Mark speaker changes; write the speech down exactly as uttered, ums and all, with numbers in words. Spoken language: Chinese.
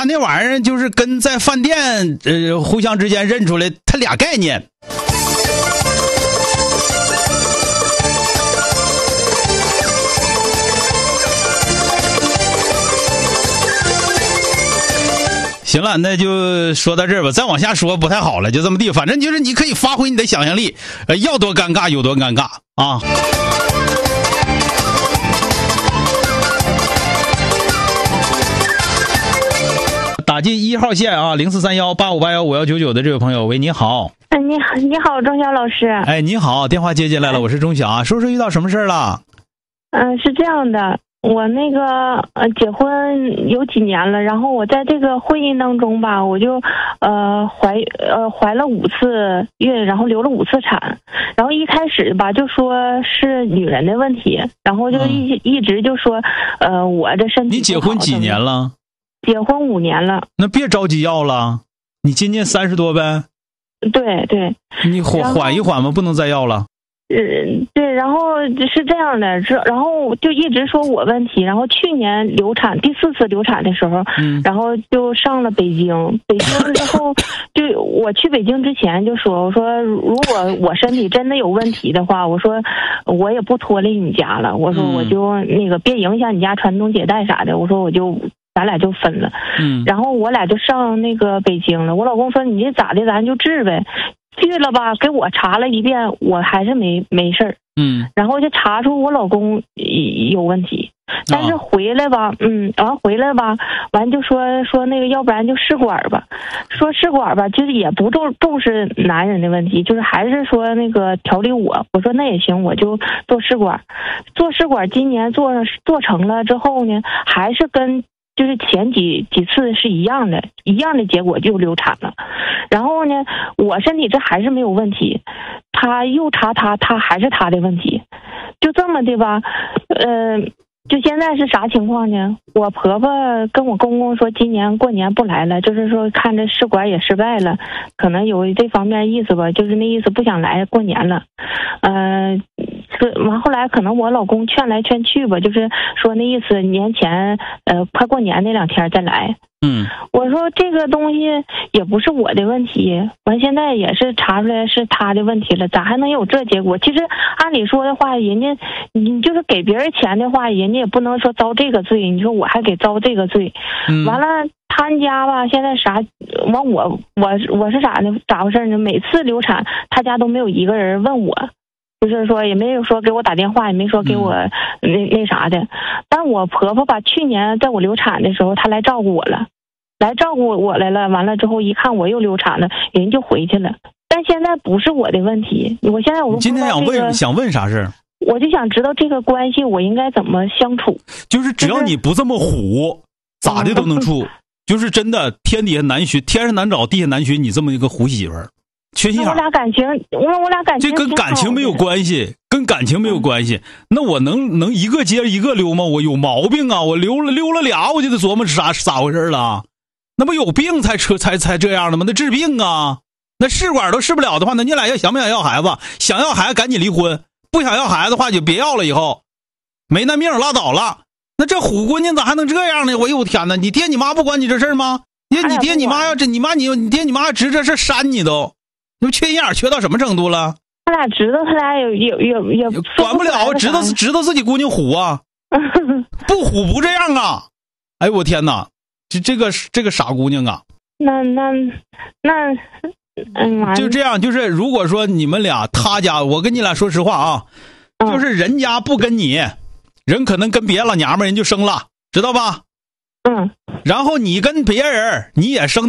Speaker 1: 他那玩意儿就是跟在饭店呃互相之间认出来，他俩概念。行了，那就说到这儿吧，再往下说不太好了，就这么地，反正就是你可以发挥你的想象力，呃，要多尴尬有多尴尬啊。打进一号线啊，零四三幺八五八幺五幺九九的这位朋友，喂，你好。
Speaker 2: 哎，你好，你好，钟晓老师。
Speaker 1: 哎，你好，电话接进来了，我是钟晓啊，说说遇到什么事了？
Speaker 2: 嗯、呃，是这样的。我那个呃结婚有几年了，然后我在这个婚姻当中吧，我就呃怀呃怀了五次孕，然后流了五次产，然后一开始吧就说是女人的问题，然后就一、嗯、一直就说呃我这身体。
Speaker 1: 你结婚几年了？
Speaker 2: 结婚五年了。
Speaker 1: 那别着急要了，你今年三十多呗。
Speaker 2: 对对。
Speaker 1: 你缓缓一缓吧，不能再要了。
Speaker 2: 嗯，对，然后是这样的，然后就一直说我问题，然后去年流产第四次流产的时候，嗯，然后就上了北京，北京之后，就我去北京之前就说，我说如果我身体真的有问题的话，我说我也不拖累你家了，我说我就那个别影响你家传宗接代啥的，我说我就咱俩就分了，嗯，然后我俩就上那个北京了，我老公说你这咋的，咱就治呗。去了吧，给我查了一遍，我还是没没事儿。嗯，然后就查出我老公有问题，但是回来吧，哦、嗯，完回来吧，完就说说那个，要不然就试管吧，说试管吧，就是也不重重视男人的问题，就是还是说那个调理我。我说那也行，我就做试管，做试管，今年做做成了之后呢，还是跟。就是前几几次是一样的，一样的结果就流产了。然后呢，我身体这还是没有问题，他又查他，他还是他的问题，就这么的吧。呃，就现在是啥情况呢？我婆婆跟我公公说，今年过年不来了，就是说看着试管也失败了，可能有这方面意思吧，就是那意思不想来过年了。呃。完后来可能我老公劝来劝去吧，就是说那意思年前呃快过年那两天再来。嗯，我说这个东西也不是我的问题，完现在也是查出来是他的问题了，咋还能有这结果？其实按理说的话，人家你就是给别人钱的话，人家也不能说遭这个罪，你说我还给遭这个罪。嗯，完了他家吧现在啥完我我我是咋的咋回事呢？每次流产他家都没有一个人问我。就是说也没有说给我打电话，也没说给我那那啥的。但我婆婆吧，去年在我流产的时候，她来照顾我了，来照顾我来了。完了之后一看我又流产了，人就回去了。但现在不是我的问题，我现在我、这个、
Speaker 1: 今天想问想问啥事？
Speaker 2: 我就想知道这个关系我应该怎么相处。
Speaker 1: 就是只要你不这么虎，就是、咋的都能处。就是真的天底下难寻，天上难找，地下难寻，你这么一个虎媳妇儿。缺心眼，
Speaker 2: 我俩感情，我我俩感情，
Speaker 1: 这跟感情没有关系，跟感情没有关系。那我能能一个接一个溜吗？我有毛病啊！我溜了溜了俩，我就得琢磨啥咋回事了。那不有病才车才才这样的吗？那治病啊！那试管都试不了的话，那你俩要想不想要孩子？想要孩子赶紧离婚，不想要孩子的话就别要了。以后没那命拉倒了。那这虎姑娘咋还能这样呢？我呦天哪！你爹你妈不管你这事吗？你你爹你妈要这你妈你你爹你妈直这事扇你都。那不缺心眼缺到什么程度了？
Speaker 2: 他俩知道，他俩也也也也
Speaker 1: 管不了，知道知道自己姑娘虎啊，不虎不这样啊！哎呦我天哪，这这个这个傻姑娘啊！
Speaker 2: 那那那，嗯，
Speaker 1: 就这样，就是如果说你们俩他家，我跟你俩说实话啊，嗯、就是人家不跟你，人可能跟别老娘们人就生了，知道吧？嗯，然后你跟别人你也生。